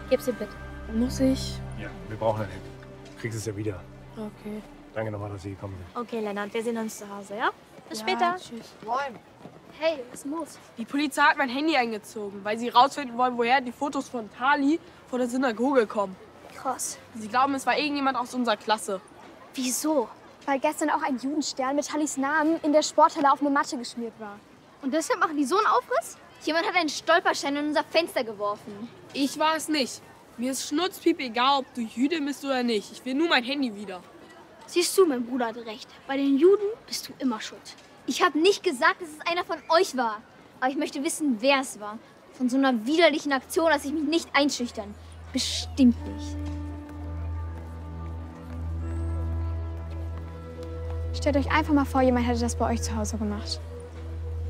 Gib sie bitte. Muss ich? Ja, wir brauchen ein Handy. Du kriegst es ja wieder. Okay. Danke nochmal, dass Sie gekommen sind. Okay, Lennart, wir sehen uns zu Hause, ja? Bis Ja, später. Tschüss. Moin. Hey, was ist los? Die Polizei hat mein Handy eingezogen, weil sie rausfinden wollen, woher die Fotos von Tali vor der Synagoge kommen. Krass. Sie glauben, es war irgendjemand aus unserer Klasse. Wieso? Weil gestern auch ein Judenstern mit Tallis Namen in der Sporthalle auf eine Matte geschmiert war. Und deshalb machen die so einen Aufriss? Jemand hat einen Stolperstein in unser Fenster geworfen. Ich war es nicht. Mir ist schnurzpiep egal, ob du Jüdin bist oder nicht. Ich will nur mein Handy wieder. Siehst du, mein Bruder hatte recht. Bei den Juden bist du immer schuld. Ich habe nicht gesagt, dass es einer von euch war. Aber ich möchte wissen, wer es war. Von so einer widerlichen Aktion lasse ich mich nicht einschüchtern. Bestimmt nicht. Stellt euch einfach mal vor, jemand hätte das bei euch zu Hause gemacht.